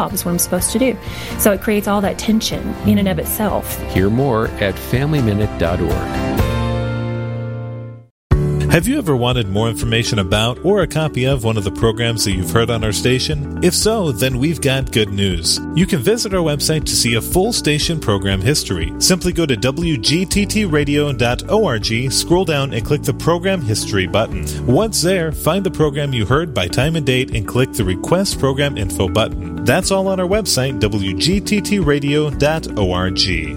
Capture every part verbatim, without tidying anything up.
job, is what I'm supposed to do. So it creates all that tension in and of itself. Hear more at family minute dot org. Have you ever wanted more information about or a copy of one of the programs that you've heard on our station? If so, then we've got good news. You can visit our website to see a full station program history. Simply go to w g t t radio dot org, scroll down and click the Program History button. Once there, find the program you heard by time and date and click the Request Program Info button. That's all on our website, w g t t radio dot org.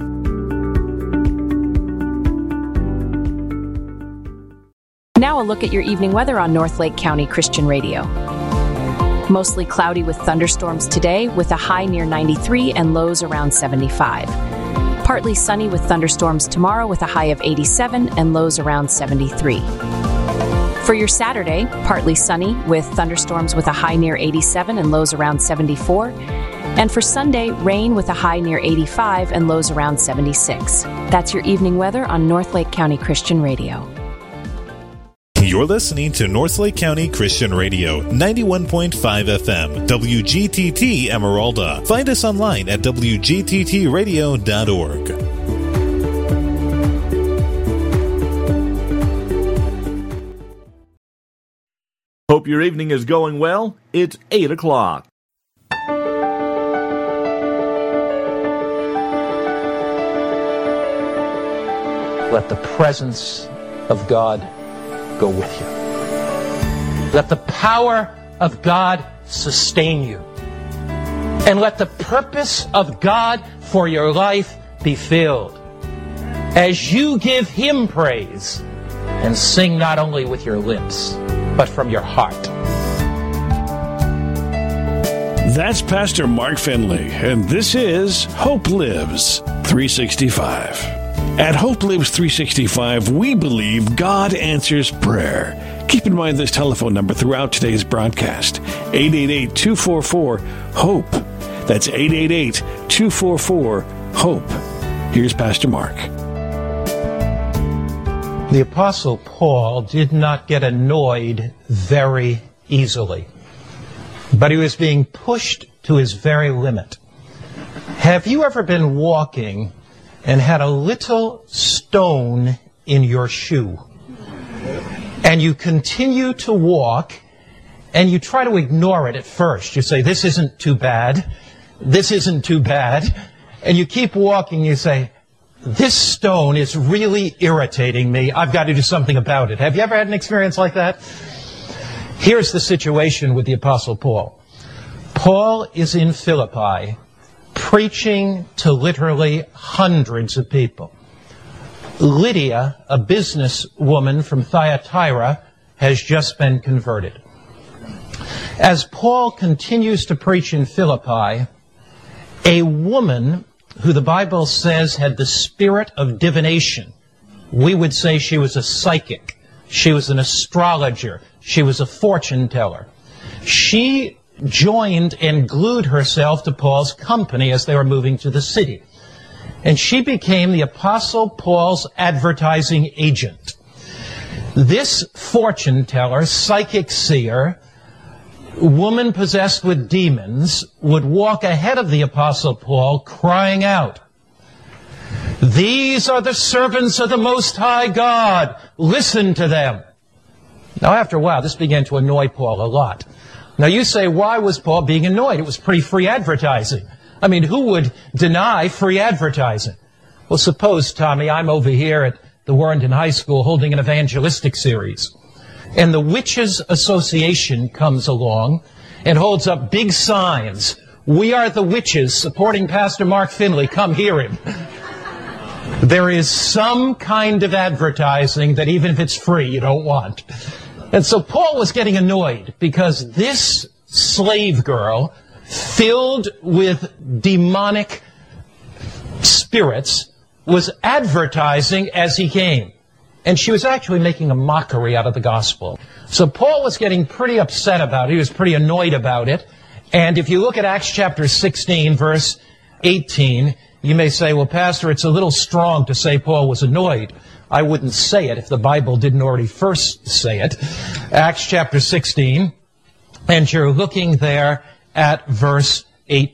Now a look at your evening weather on North Lake County Christian Radio. Mostly cloudy with thunderstorms today, with a high near ninety-three and lows around seventy-five. Partly sunny with thunderstorms tomorrow, with a high of eighty-seven and lows around seventy-three. For your Saturday, partly sunny with thunderstorms with a high near eighty-seven and lows around seventy-four. And for Sunday, rain with a high near eighty-five and lows around seventy-six. That's your evening weather on North Lake County Christian Radio. You're listening to North Lake County Christian Radio, ninety-one point five F M, W G T T Emeralda. Find us online at w g t t radio dot org. Hope your evening is going well. It's eight o'clock. Let the presence of God go with you. Let the power of God sustain you. And let the purpose of God for your life be filled. As you give Him praise and sing not only with your lips, but from your heart. That's Pastor Mark Finley, and this is Hope Lives three sixty-five. At Hope Lives three sixty-five, we believe God answers prayer. Keep in mind this telephone number throughout today's broadcast, eight eight eight, two four four, HOPE. That's eight eight eight, two four four, HOPE. Here's Pastor Mark. The Apostle Paul did not get annoyed very easily, but he was being pushed to his very limit. Have you ever been walking and had a little stone in your shoe, and you continue to walk, and you try to ignore it at first? You say, this isn't too bad, this isn't too bad, and you keep walking, you say, this stone is really irritating me, I've got to do something about it. Have you ever had an experience like that? Here's the situation with the Apostle Paul. Paul is in Philippi, preaching to literally hundreds of people. Lydia, a businesswoman from Thyatira, has just been converted. As Paul continues to preach in Philippi, a woman who the Bible says had the spirit of divination, we would say she was a psychic, she was an astrologer, she was a fortune teller. She joined and glued herself to Paul's company as they were moving to the city. And she became the Apostle Paul's advertising agent. This fortune teller, psychic seer, woman possessed with demons, would walk ahead of the Apostle Paul crying out, "These are the servants of the Most High God. Listen to them." Now, after a while, this began to annoy Paul a lot. Now, you say, why was Paul being annoyed? It was pretty free advertising. I mean, who would deny free advertising? Well, suppose, Tommy, I'm over here at the Warrenton High School holding an evangelistic series, and the Witches Association comes along and holds up big signs. "We are the witches supporting Pastor Mark Finley. Come hear him." There is some kind of advertising that even if it's free, you don't want. And so Paul was getting annoyed because this slave girl, filled with demonic spirits, was advertising as he came. And she was actually making a mockery out of the gospel. So Paul was getting pretty upset about it. He was pretty annoyed about it. And if you look at Acts chapter sixteen, verse eighteen, you may say, well, Pastor, it's a little strong to say Paul was annoyed. I wouldn't say it if the Bible didn't already first say it. Acts chapter sixteen, and you're looking there at verse eighteen.